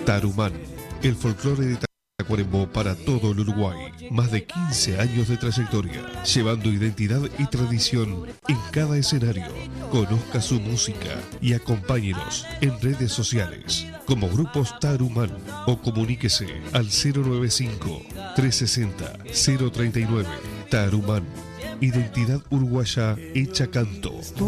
Tarumán, el folclore de Tacuarembó para todo el Uruguay. Más de 15 años de trayectoria, llevando identidad y tradición en cada escenario. Conozca su música y acompáñenos en redes sociales como Grupos Tarumán o comuníquese al 095-360-039. Tarumán, identidad uruguaya hecha canto.